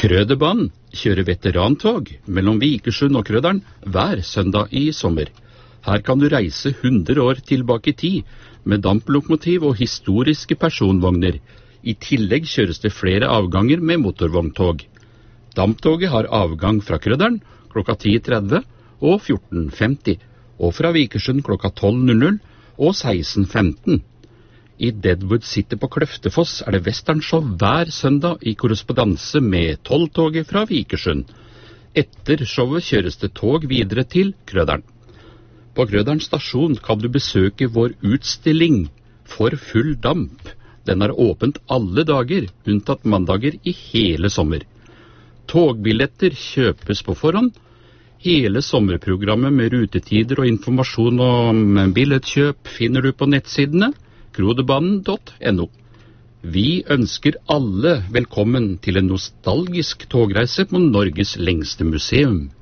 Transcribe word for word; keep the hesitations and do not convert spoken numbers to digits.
Krøderbanen kjører veterantog mellom Vikersund og Krøderen hver søndag i sommer. Her kan du reise hundre år tilbake i tid med damplokomotiv og historiske personvogner. I tillegg kjøres det flere avganger med motorvogntog. Damptoget har avgang fra Krøderen klokka ti tretti og fjorten femti, og fra Vikersund klokka tolv og seksten femten. I Deadwood City på Kløftefoss er det Westernshow hver søndag i korrespondanse med tolvtoget fra Vikersund. Etter showet kjøres det tog videre til Krøderen. På Krøderen stasjon kan du besøke vår utstilling For full damp. Den er åpent alle dager, unntatt mandager i hele sommer. Togbilletter kjøpes på forhånd. Hele sommerprogrammet med rutetider og informasjon om billettkjøp finner du på nettsidene kroderbanen punktum no. Vi ønsker alle velkommen til en nostalgisk togreise på Norges lengste museum.